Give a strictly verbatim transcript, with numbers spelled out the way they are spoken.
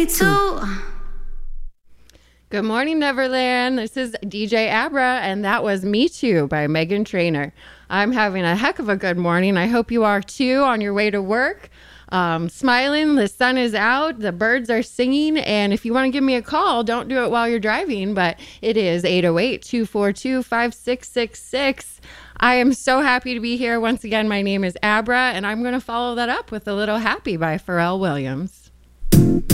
too. Good morning, Neverland. This is D J Abra, and that was Me Too by Meghan Trainor. I'm having a heck of a good morning. I hope you are too on your way to work. Um, smiling, the sun is out, the birds are singing, and if you want to give me a call, don't do it while you're driving, but it is eight oh eight, two four two, five six six six. I am so happy to be here. Once again, my name is Abra, and I'm going to follow that up with a little Happy by Pharrell Williams.